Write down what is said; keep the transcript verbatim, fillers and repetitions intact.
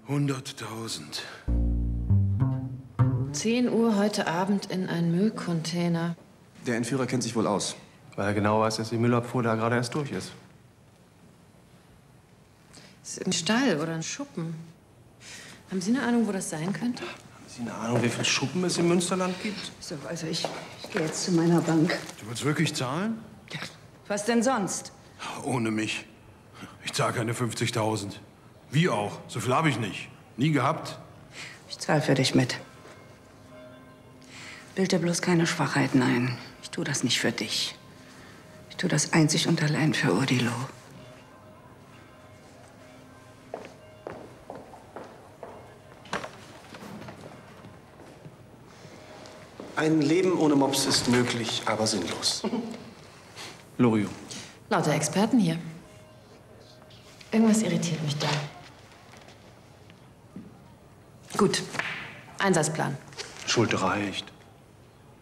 hunderttausend. zehn Uhr heute Abend in einen Müllcontainer. Der Entführer kennt sich wohl aus. Weil er genau weiß, dass die Müllabfuhr da gerade erst durch ist. Das ist ein Stall oder ein Schuppen. Haben Sie eine Ahnung, wo das sein könnte? Haben Sie eine Ahnung, wie viele Schuppen es im Münsterland gibt? So, also ich, ich gehe jetzt zu meiner Bank. Du willst wirklich zahlen? Ja, was denn sonst? Ohne mich. Ich zahle keine fünfzigtausend. Wie auch? So viel habe ich nicht. Nie gehabt. Ich zahle für dich mit. Bild dir bloß keine Schwachheiten ein. Ich tue das nicht für dich. Ich tue das einzig und allein für Odilo. Ein Leben ohne Mops ist möglich, aber sinnlos. Loriot. Lauter Experten hier. Irgendwas irritiert mich da. Gut. Einsatzplan. Schuld reicht.